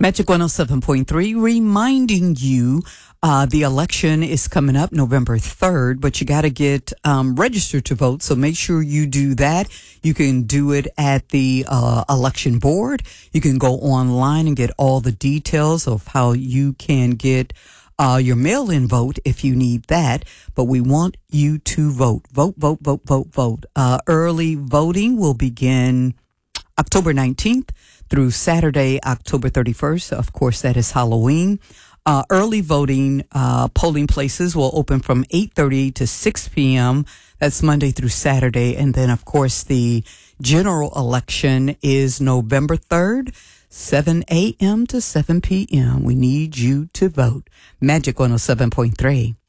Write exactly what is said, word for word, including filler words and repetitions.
Magic one oh seven point three reminding you uh, the election is coming up November third, but you got to get um, registered to vote. So make sure you do that. You can do it at the uh, election board. You can go online and get all the details of how you can get uh, your mail-in vote if you need that. But we want you to vote. Vote, vote, vote, vote, vote. Uh, early voting will begin October nineteenth through Saturday, October thirty-first. Of course, that is Halloween. Uh, early voting uh, polling places will open from eight thirty to six p.m. That's Monday through Saturday. And then, of course, the general election is November third, seven a.m. to seven p.m. We need you to vote. Magic one oh seven point three.